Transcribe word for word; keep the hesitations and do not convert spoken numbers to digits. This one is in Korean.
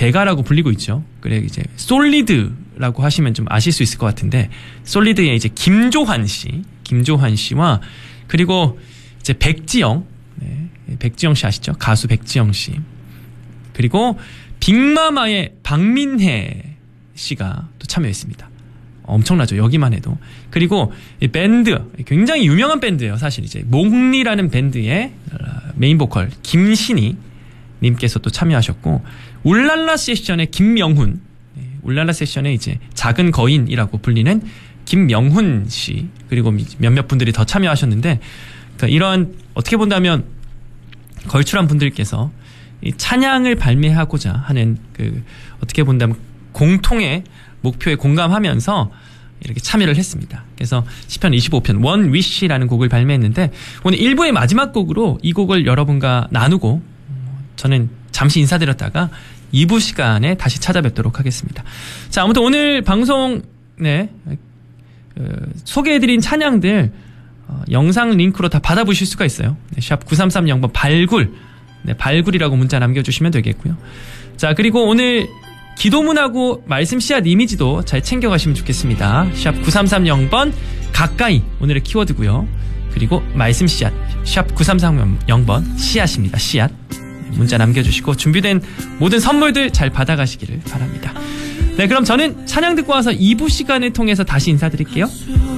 대가라고 불리고 있죠. 그래 이제 솔리드라고 하시면 좀 아실 수 있을 것 같은데 솔리드의 이제 김조한 씨, 김조한 씨와 그리고 이제 백지영, 네, 백지영 씨 아시죠? 가수 백지영 씨. 그리고 빅마마의 박민혜 씨가 또 참여했습니다. 엄청나죠. 여기만 해도. 그리고 이 밴드 굉장히 유명한 밴드예요. 사실 이제 몽리라는 밴드의 메인 보컬 김신희 님께서 또 참여하셨고 울랄라 세션의 김명훈, 울랄라 세션의 이제 작은 거인이라고 불리는 김명훈 씨 그리고 몇몇 분들이 더 참여하셨는데 그러니까 이런 어떻게 본다면 걸출한 분들께서 이 찬양을 발매하고자 하는 그 어떻게 본다면 공통의 목표에 공감하면서 이렇게 참여를 했습니다. 그래서 시편 이십오 편 원 위시라는 곡을 발매했는데 오늘 일 부의 마지막 곡으로 이 곡을 여러분과 나누고 저는 잠시 인사드렸다가 이 부 시간에 다시 찾아뵙도록 하겠습니다. 자, 아무튼 오늘 방송 네, 어, 소개해드린 찬양들 어, 영상 링크로 다 받아보실 수가 있어요. 네, 샵 구삼삼영 번 발굴 네, 발굴이라고 문자 남겨주시면 되겠고요. 자, 그리고 오늘 기도문하고 말씀 씨앗 이미지도 잘 챙겨가시면 좋겠습니다. 샵 구삼삼영 번 가까이 오늘의 키워드고요. 그리고 말씀 씨앗 샵 구삼삼영 번 씨앗입니다. 씨앗 문자 남겨주시고 준비된 모든 선물들 잘 받아가시기를 바랍니다. 네, 그럼 저는 찬양 듣고 와서 이 부 시간을 통해서 다시 인사드릴게요.